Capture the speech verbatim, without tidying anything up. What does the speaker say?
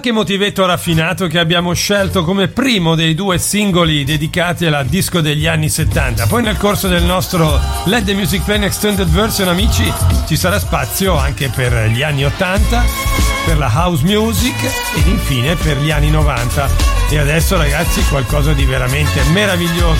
qualche motivetto raffinato che abbiamo scelto come primo dei due singoli dedicati alla disco degli anni settanta. Poi nel corso del nostro Let the Music Play Extended Version, amici, ci sarà spazio anche per gli anni ottanta, per la house music ed infine per gli anni novanta. E adesso, ragazzi, qualcosa di veramente meraviglioso